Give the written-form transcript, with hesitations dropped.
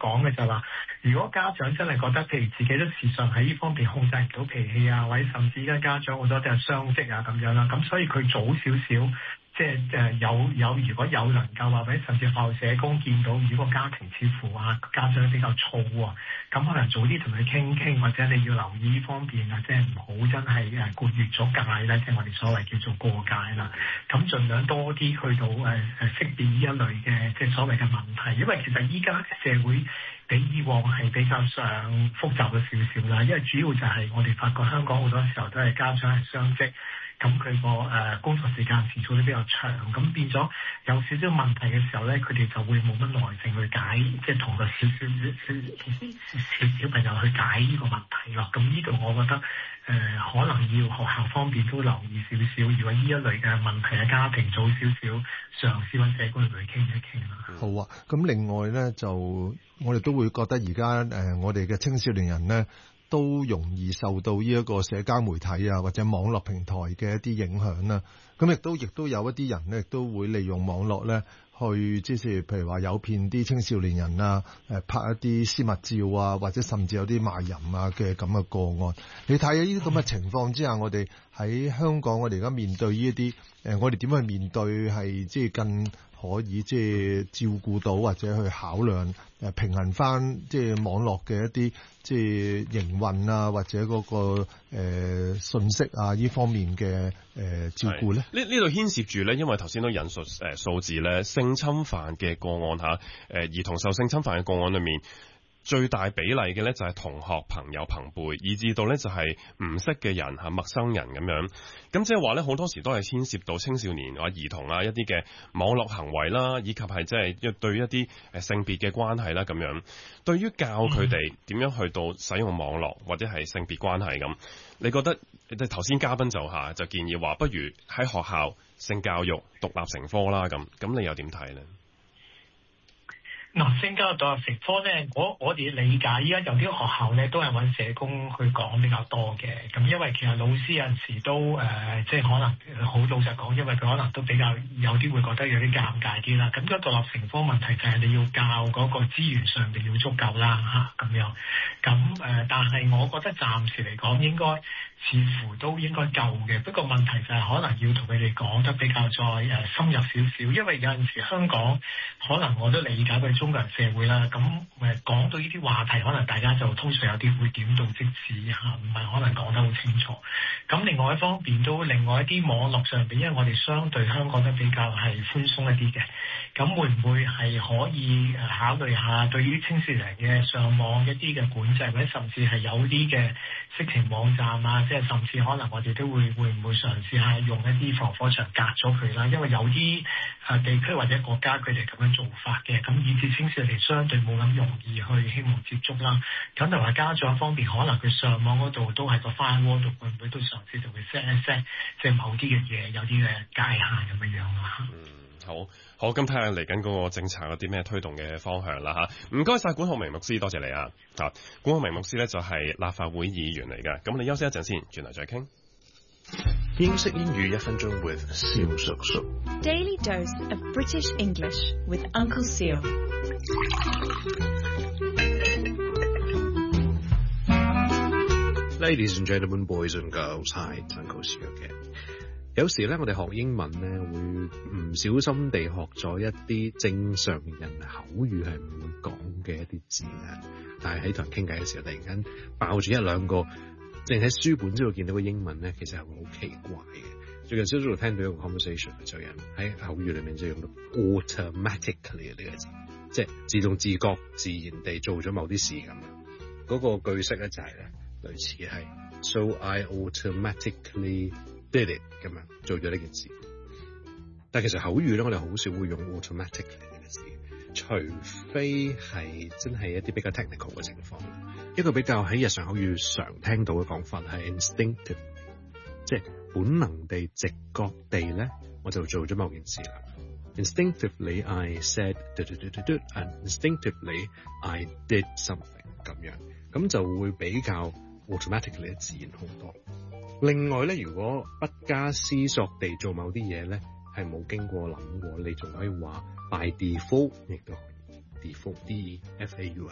講嘅就係話，如果家長真係覺得譬如自己都時常喺呢方面控制唔到脾氣啊，或者甚至而家家長好多都係雙職啊咁樣啦，咁所以佢早少少。即係如果有能夠或者甚至學校社工見到，如果家庭似乎家長比較燥喎，咁可能早啲同佢傾，或者你要留意呢方面啊，即係唔好真係越咗界啦，即係我哋所謂叫做過界啦。咁盡量多啲去到識別呢一類嘅即係所謂嘅問題，因為其實依家社會比以往係比較上複雜咗少少啦，因為主要就係我哋發覺香港好多時候都係家長係雙職。咁佢個工作時間時數都比較長，咁變咗有少少問題嘅時候咧，佢哋就會冇乜耐性去解，即係同個小朋友去解呢個問題咯。咁呢度我覺得可能要學校方面都留意少少，如果呢一類嘅問題嘅家庭早少少嘗試揾社工去傾一傾啦。 好啊，咁另外咧就我哋都會覺得而家我哋嘅青少年人咧，都容易受到呢一個社交媒體啊或者網絡平台嘅一啲影響啦。咁亦都有一啲人咧，亦都會利用網絡咧去即係譬如話誘騙啲青少年人啊，拍一啲私密照啊，或者甚至有啲賣淫啊嘅咁嘅個案。你睇下呢啲咁嘅情況之下，我哋喺香港，我哋而家面對呢一啲我哋點去面對係即係更可以即係照顧到或者去考量平衡翻即係網絡嘅一啲即係營運啊或者嗰個信息啊呢方面嘅照顧咧？ 呢度牽涉住咧，因為頭先都引述數字咧，性侵犯嘅個案嚇，兒童受性侵犯嘅個案裏面，最大比例嘅咧就係同學、朋友、朋輩，以至到咧就係唔識嘅人嚇、陌生人咁樣。咁即係話咧，好多時都係牽涉到青少年或兒童啊一啲嘅網絡行為啦，以及係即係對一啲性別嘅關係啦咁樣。對於教佢哋點樣去到使用網絡或者係性別關係咁，你覺得頭先嘉賓就建議話，不如喺學校性教育獨立成科啦咁你又點睇呢？ 嗱，性教育獨立成科咧，我哋理解依家有啲學校咧都係揾社工去講比較多嘅。咁因為其實老師有陣時都即係可能好老實講，因為佢可能都比較有啲會覺得有啲尷尬啲啦。咁個獨立成科問題就係你要教嗰個資源上面要足夠啦嚇咁樣。咁但係我覺得暫時嚟講應該似乎都應該夠嘅。不過問題就係可能要同佢哋講得比較再深入少少，因為有陣時香港可能我都理解佢中國人社會啦。咁講到呢啲話題，可能大家就通常有啲會點到即止嚇，唔係可能講得好清楚。咁另外一方面都另外一啲網絡上邊，因為我哋相對香港都比較係寬鬆一啲嘅，咁會唔會係可以考慮下對於青少年嘅上網一啲嘅管制，或者甚至係有啲嘅色情網站啊，即係甚至可能我哋都會唔會嘗試下用一啲防火牆隔咗佢啦？因為有啲地區或者國家佢哋咁樣做法嘅，咁以致青少年相對冇咁容易去希望接觸啦。咁同埋家長方面，可能佢上網嗰度都係個 firewall 度，會唔會都嘗試同佢 set 一 set 即係某啲嘅嘢，有啲嘅界限咁樣樣啦。 好，咁睇下嚟緊嗰個政策有啲咩推動嘅方向啦嚇。唔該晒管浩鳴牧師，多謝你啊！管浩鳴牧師咧就係立法會議員嚟嘅。咁我哋休息一陣先，轉頭再傾。 英式英語1分鐘 with 蕭叔叔。 Daily dose of British English with Uncle Seal. Ladies and gentlemen, boys and girls, hi, Uncle Seal 嘅。有時咧，我哋學英文咧，會唔小心地學咗一啲正常人口語係唔會講嘅一啲字眼，但係喺同人傾偈嘅時候，突然間爆住一兩個，淨喺書本之度見到嘅英文咧，其實係會好奇怪嘅。最近少數聽到一個 conversation， 就有人喺口語裏面就用到 automatically 呢個字，即係自動自覺自然地做咗某啲事咁樣。嗰個句式咧就係咧類似係 So I automatically did it 咁樣做咗呢件事，但係其實口語咧，我哋好少會用 automatically 呢個字，除非係真係一啲比較 technical 嘅情況。一個比較喺日常口語常聽到嘅講法係 instinctive， 即係本能地、直覺地咧，我就做咗某件事啦。Instinctively I said and instinctively I did something 咁樣，咁就會比較 automatically 自然好多。另外咧，如果不加思索地做某啲嘢咧，係冇經過諗過，你仲可以話 by default， 亦都可以 default D-E-F-A-U-L